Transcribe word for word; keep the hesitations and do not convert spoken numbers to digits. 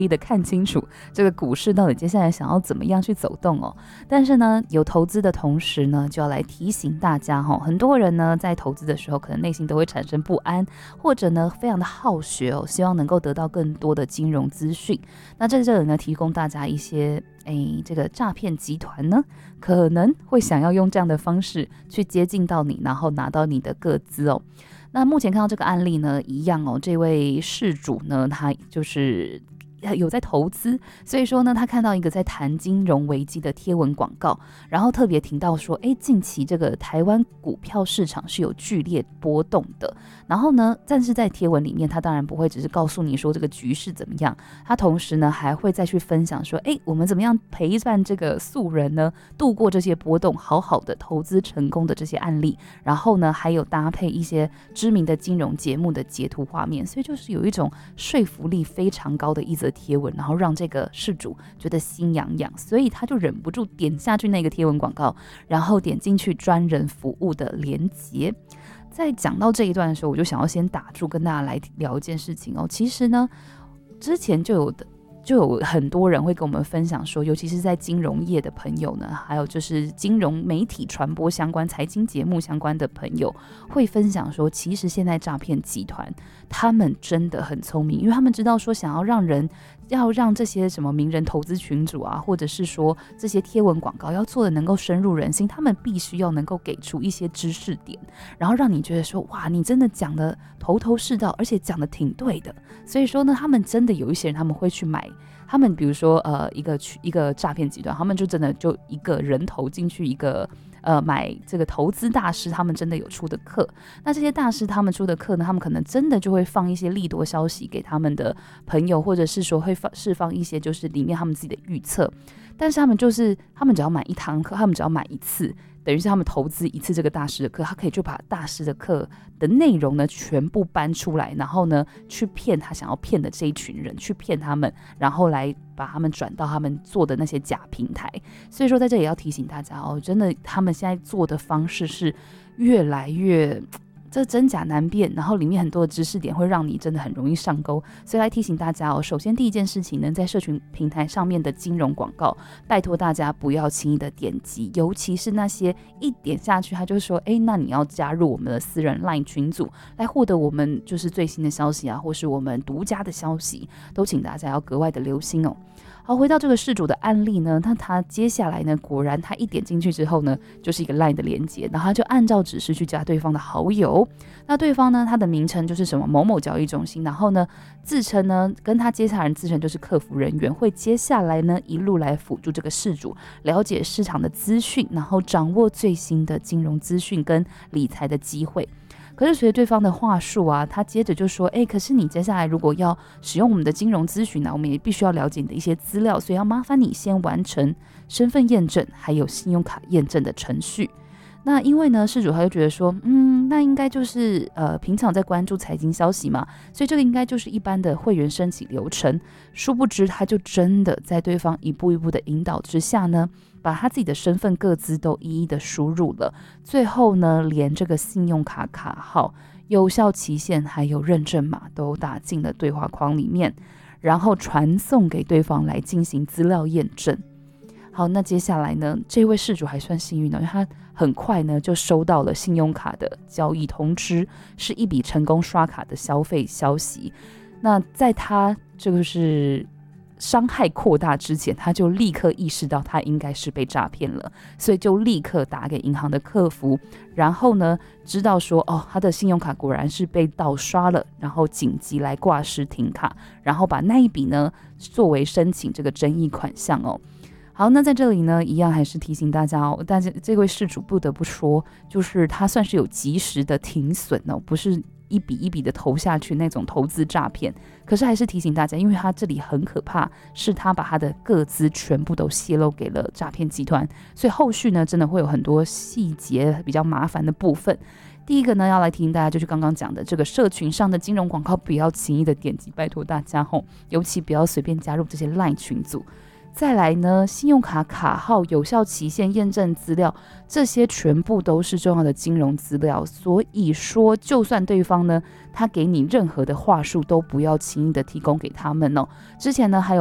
的看清楚这个股市到底接下来想要怎么样去走动哦。但是呢，有投资的同时呢，就要来提醒大家哈、哦，很多人呢在投资的时候，可能内心都会产生不安，或者呢非常的好学哦，希望能够得到更多的金融资讯。那在这里呢，提供大家一些，哎，这个诈骗集团呢，可能会想要用这样的方式去接近到你，然后拿到你的个资哦。那目前看到这个案例呢，一样哦，这位事主呢，他就是有在投资，所以说呢，他看到一个在谈金融危机的贴文广告，然后特别提到说，哎，近期这个台湾股票市场是有剧烈波动的。然后呢，但是在贴文里面，他当然不会只是告诉你说这个局势怎么样，他同时呢还会再去分享说，哎，我们怎么样陪伴这个素人呢度过这些波动，好好的投资成功的这些案例。然后呢，还有搭配一些知名的金融节目的截图画面，所以就是有一种说服力非常高的一则贴文，然后让这个事主觉得心痒痒，所以他就忍不住点下去那个贴文广告，然后点进去专人服务的连结。在讲到这一段的时候，我就想要先打住，跟大家来聊一件事情哦。其实呢，之前就有的就有很多人会跟我们分享说，尤其是在金融业的朋友呢，还有就是金融媒体传播相关、财经节目相关的朋友，会分享说，其实现在诈骗集团他们真的很聪明，因为他们知道说，想要让人要让这些什么名人投资群组啊，或者是说这些贴文广告要做的能够深入人心，他们必须要能够给出一些知识点，然后让你觉得说，哇，你真的讲的头头是道，而且讲的挺对的。所以说呢，他们真的有一些人他们会去买，他们比如说呃一个一个诈骗集团，他们就真的就一个人头进去一个。呃，买这个投资大师他们真的有出的课，那这些大师他们出的课呢，他们可能真的就会放一些利多消息给他们的朋友，或者是说会放释放一些就是里面他们自己的预测，但是他们就是他们只要买一堂课，他们只要买一次，等于是他们投资一次这个大师的课，他可以就把大师的课的内容呢全部搬出来，然后呢去骗他想要骗的这一群人，去骗他们，然后来把他们转到他们做的那些假平台。所以说在这里要提醒大家哦，真的他们现在做的方式是越来越这真假难辨，然后里面很多的知识点会让你真的很容易上钩，所以来提醒大家哦。首先第一件事情呢，在社群平台上面的金融广告，拜托大家不要轻易的点击，尤其是那些一点下去他就说，哎，那你要加入我们的私人 LINE 群组来获得我们就是最新的消息啊，或是我们独家的消息，都请大家要格外的留心哦。好，回到这个事主的案例呢，那他接下来呢，果然他一点进去之后呢，就是一个 LINE 的连结，然后他就按照指示去加对方的好友。那对方呢，他的名称就是什么某某交易中心，然后呢，自称呢跟他接洽人自称就是客服人员，会接下来呢一路来辅助这个事主了解市场的资讯，然后掌握最新的金融资讯跟理财的机会。可是随着对方的话术啊，他接着就说，哎，可是你接下来如果要使用我们的金融咨询呢，我们也必须要了解你的一些资料，所以要麻烦你先完成身份验证还有信用卡验证的程序。那因为呢，事主他就觉得说，嗯，那应该就是呃平常在关注财经消息嘛，所以这个应该就是一般的会员申请流程。殊不知，他就真的在对方一步一步的引导之下呢，把他自己的身份个资都一一的输入了，最后呢，连这个信用卡卡号、有效期限还有认证码都打进了对话框里面，然后传送给对方来进行资料验证。好，那接下来呢，这位事主还算幸运呢，因为他很快呢就收到了信用卡的交易通知，是一笔成功刷卡的消费消息。那在他这个是伤害扩大之前，他就立刻意识到他应该是被诈骗了，所以就立刻打给银行的客服，然后呢知道说，哦，他的信用卡果然是被盗刷了，然后紧急来挂失停卡，然后把那一笔呢作为申请这个争议款项哦。好，那在这里呢，一样还是提醒大家哦，大家这位事主不得不说，就是他算是有及时的停损哦，不是一笔一笔的投下去那种投资诈骗。可是还是提醒大家，因为他这里很可怕，是他把他的个资全部都泄露给了诈骗集团，所以后续呢，真的会有很多细节比较麻烦的部分。第一个呢，要来提醒大家，就是刚刚讲的这个社群上的金融广告，不要轻易的点击，拜托大家吼，尤其不要随便加入这些 LINE 群组。 再来呢，信用卡卡号、有效期限、验证资料，这些全部都是重要的金融资料。所以说，就算对方呢，他给你任何的话术，都不要轻易的提供给他们哦。之前呢，还有